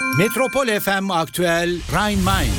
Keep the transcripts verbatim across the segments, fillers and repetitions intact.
Metropol F M Aktüel Rhein-Main.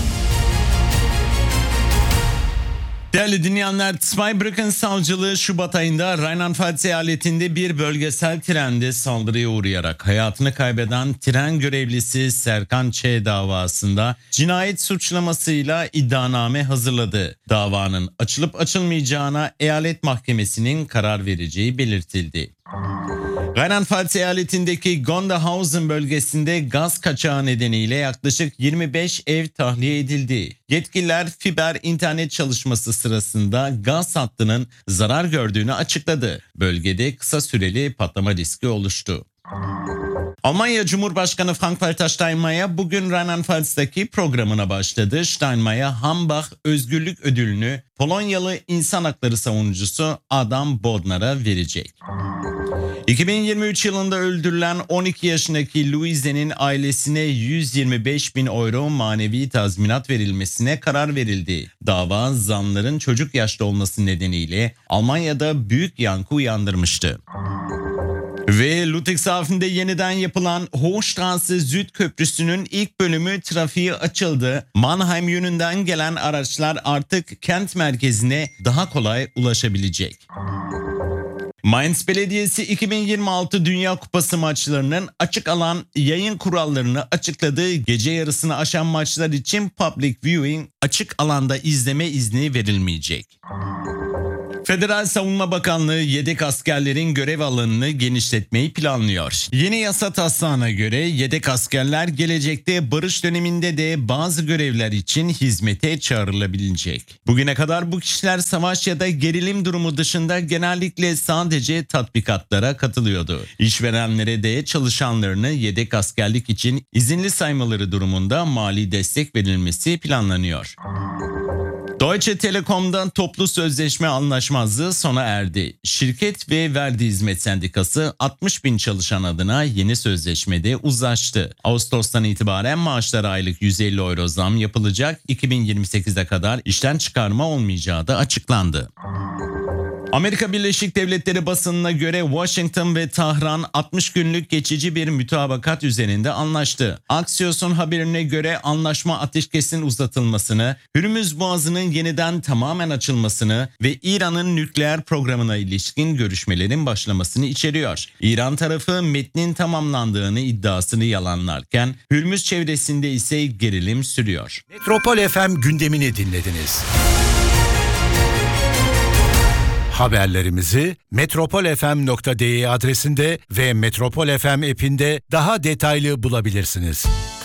Değerli dinleyenler, Zweibrücken Savcılığı Şubat ayında Rheinland-Pfalz eyaletinde bir bölgesel trende saldırıya uğrayarak hayatını kaybeden tren görevlisi Serkan Ç. davasında cinayet suçlamasıyla iddianame hazırladı. Davanın açılıp açılmayacağına eyalet mahkemesinin karar vereceği belirtildi. Rheinland-Pfalz eyaletindeki Gondahausen bölgesinde gaz kaçağı nedeniyle yaklaşık yirmi beş ev tahliye edildi. Yetkililer fiber internet çalışması sırasında gaz hattının zarar gördüğünü açıkladı. Bölgede kısa süreli patlama riski oluştu. Almanya Cumhurbaşkanı Frank-Walter Steinmeier bugün Rheinland-Pfalz'daki programına başladı. Steinmeier, Hambach Özgürlük Ödülünü Polonyalı insan hakları savunucusu Adam Bodnar'a verecek. iki bin yirmi üç yılında öldürülen on iki yaşındaki Louise'nin ailesine yüz yirmi beş bin euro manevi tazminat verilmesine karar verildi. Dava zanların çocuk yaşta olması nedeniyle Almanya'da büyük yankı uyandırmıştı. Ve Ludwigshafen'de yeniden yapılan Hochstraße Süd Köprüsü'nün ilk bölümü trafiğe açıldı. Mannheim yönünden gelen araçlar artık kent merkezine daha kolay ulaşabilecek. Mainz Belediyesi iki bin yirmi altı Dünya Kupası maçlarının açık alan yayın kurallarını açıkladı. Gece yarısını aşan maçlar için public viewing açık alanda izleme izni verilmeyecek. Federal Savunma Bakanlığı yedek askerlerin görev alanını genişletmeyi planlıyor. Yeni yasa taslağına göre yedek askerler gelecekte barış döneminde de bazı görevler için hizmete çağrılabilecek. Bugüne kadar bu kişiler savaş ya da gerilim durumu dışında genellikle sadece tatbikatlara katılıyordu. İşverenlere de çalışanlarını yedek askerlik için izinli saymaları durumunda mali destek verilmesi planlanıyor. Deutsche Telekom'dan toplu sözleşme anlaşmazlığı sona erdi. Şirket ve Verdi Hizmet Sendikası altmış bin çalışan adına yeni sözleşmede uzlaştı. Ağustos'tan itibaren maaşlara aylık yüz elli euro zam yapılacak. iki bin yirmi sekize kadar işten çıkarma olmayacağı da açıklandı. Amerika Birleşik Devletleri basınına göre Washington ve Tahran altmış günlük geçici bir mütabakat üzerinde anlaştı. Axios'un haberine göre anlaşma ateşkesin uzatılmasını, Hürmüz Boğazı'nın yeniden tamamen açılmasını ve İran'ın nükleer programına ilişkin görüşmelerin başlamasını içeriyor. İran tarafı metnin tamamlandığını iddiasını yalanlarken Hürmüz çevresinde ise gerilim sürüyor. Metropol F M gündemini dinlediniz. Haberlerimizi metropol f m nokta d e adresinde ve Metropol F M app'inde daha detaylı bulabilirsiniz.